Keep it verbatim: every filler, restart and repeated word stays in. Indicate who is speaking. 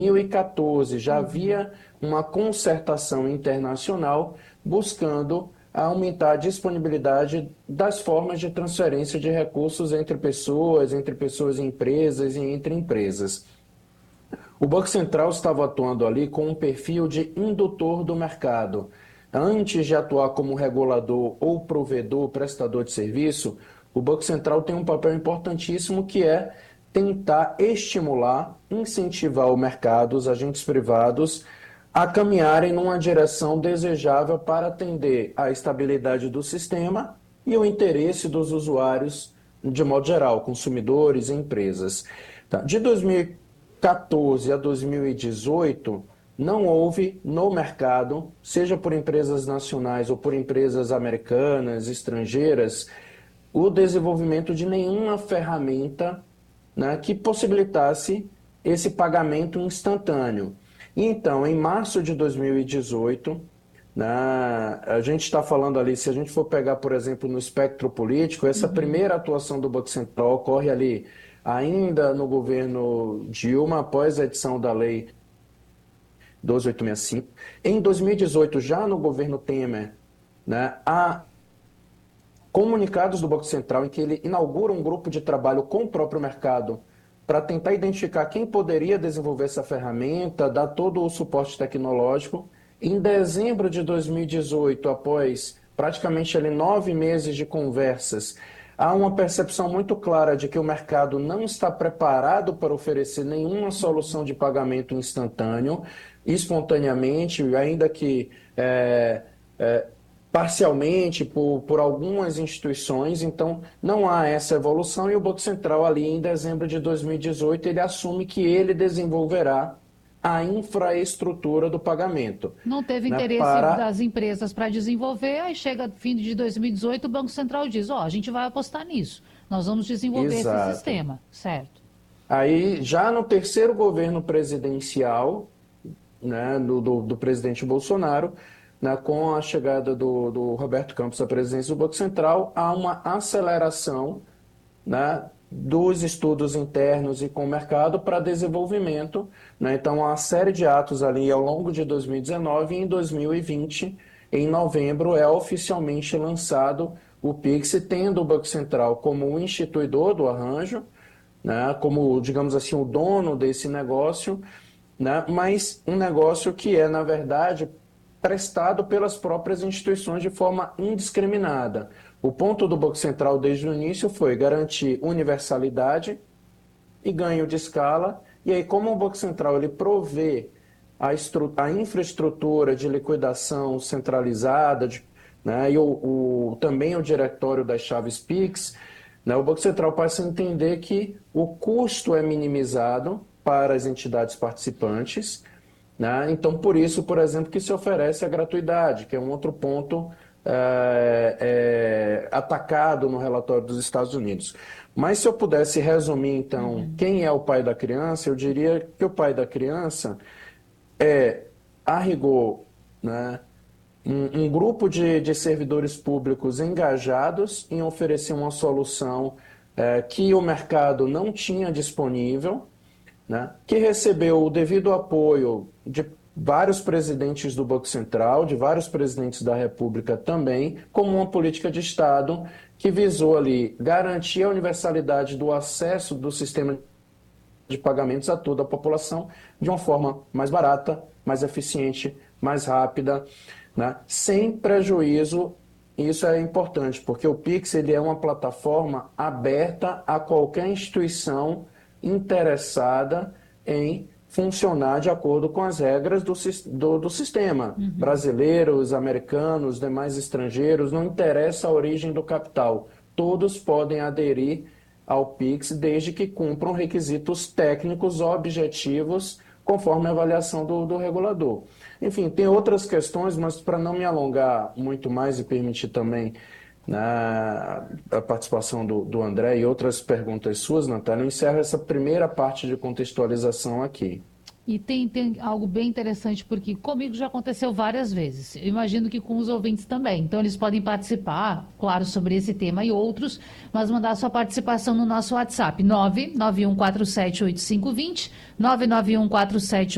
Speaker 1: mil e quatorze já havia uma concertação internacional buscando aumentar a disponibilidade das formas de transferência de recursos entre pessoas, entre pessoas e empresas e entre empresas. O Banco Central estava atuando ali com um perfil de indutor do mercado. Antes de atuar como regulador ou provedor, prestador de serviço, o Banco Central tem um papel importantíssimo que é tentar estimular, incentivar o mercado, os agentes privados, a caminharem numa direção desejável para atender à estabilidade do sistema e o interesse dos usuários de modo geral, consumidores e empresas. Tá. De dois mil e quatorze a dois mil e dezoito, não houve no mercado, seja por empresas nacionais ou por empresas americanas, estrangeiras, o desenvolvimento de nenhuma ferramenta, né, que possibilitasse esse pagamento instantâneo. Então, em março de dois mil e dezoito, né, a gente está falando ali, se a gente for pegar, por exemplo, no espectro político, essa uhum. primeira atuação do Banco Central ocorre ali ainda no governo Dilma, após a edição da Lei doze mil oitocentos e sessenta e cinco. Em dois mil e dezoito, já no governo Temer, né, há comunicados do Banco Central em que ele inaugura um grupo de trabalho com o próprio mercado para tentar identificar quem poderia desenvolver essa ferramenta, dar todo o suporte tecnológico. Em dezembro de dois mil e dezoito, após praticamente ali nove meses de conversas, há uma percepção muito clara de que o mercado não está preparado para oferecer nenhuma solução de pagamento instantâneo, espontaneamente, ainda que é, é, parcialmente por, por algumas instituições. Então não há essa evolução e o Banco Central ali em dezembro de dois mil e dezoito ele assume que ele desenvolverá a infraestrutura do pagamento.
Speaker 2: Não teve
Speaker 1: né,
Speaker 2: interesse
Speaker 1: para...
Speaker 2: das empresas para desenvolver, aí chega fim de dois mil e dezoito, o Banco Central diz, ó, oh, a gente vai apostar nisso, nós vamos desenvolver
Speaker 1: Exato.
Speaker 2: esse sistema, certo?
Speaker 1: Aí, já no terceiro governo presidencial, né, do, do, do presidente Bolsonaro, né, com a chegada do, do Roberto Campos à presidência do Banco Central, há uma aceleração, né, dos estudos internos e com o mercado para desenvolvimento. Né? Então, há uma série de atos ali ao longo de dois mil e dezenove e em dois mil e vinte, em novembro, é oficialmente lançado o Pix, tendo o Banco Central como o instituidor do arranjo, né? Como, digamos assim, o dono desse negócio, né? Mas um negócio que é, na verdade, prestado pelas próprias instituições de forma indiscriminada. O ponto do Banco Central desde o início foi garantir universalidade e ganho de escala. E aí, como o Banco Central ele provê a, estru... a infraestrutura de liquidação centralizada, de... né, e o, o... também o diretório das chaves Pix, né, o Banco Central passa a entender que o custo é minimizado para as entidades participantes. Né? Então, por isso, por exemplo, que se oferece a gratuidade, que é um outro ponto é, é, atacado no relatório dos Estados Unidos. Mas se eu pudesse resumir, então, uhum. quem é o pai da criança, eu diria que o pai da criança é, a rigor, né, um, um grupo de, de servidores públicos engajados em oferecer uma solução é, que o mercado não tinha disponível, né, que recebeu o devido apoio de vários presidentes do Banco Central, de vários presidentes da República também, como uma política de Estado que visou ali garantir a universalidade do acesso do sistema de pagamentos a toda a população de uma forma mais barata, mais eficiente, mais rápida, né, sem prejuízo. Isso é importante, porque o Pix ele é uma plataforma aberta a qualquer instituição interessada em funcionar de acordo com as regras do, do, do sistema. Uhum. Brasileiros, americanos, demais estrangeiros, não interessa a origem do capital. Todos podem aderir ao Pix desde que cumpram requisitos técnicos objetivos conforme a avaliação do, do regulador. Enfim, tem outras questões, mas para não me alongar muito mais e permitir também Na, a participação do, do André e outras perguntas suas, Natália, eu encerro essa primeira parte de contextualização aqui.
Speaker 2: E tem, tem algo bem interessante, porque comigo já aconteceu várias vezes. Eu imagino que com os ouvintes também. Então, eles podem participar, claro, sobre esse tema e outros, mas mandar sua participação no nosso WhatsApp, nove nove um quatro sete oito cinco dois zero, nove nove um quatro sete